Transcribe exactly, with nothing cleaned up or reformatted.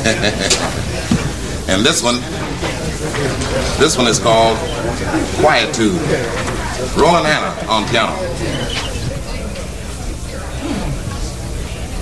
And this one, this one is called Quietude. Roland Hanna on piano.